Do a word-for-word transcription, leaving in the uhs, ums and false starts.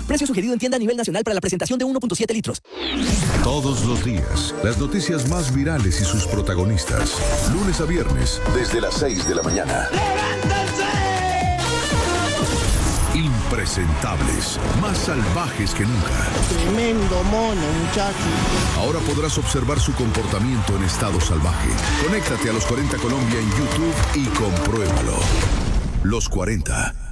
Precio sugerido en tienda a nivel nacional para la presentación de uno punto siete litros. Todos los días, las noticias más virales y sus protagonistas. Lunes a viernes, desde las seis de la mañana. ¡Levántense! Impresentables, más salvajes que nunca. Tremendo mono, muchachos. Ahora podrás observar su comportamiento en estado salvaje. Conéctate a Los cuarenta Colombia en YouTube y compruébalo. Los cuarenta.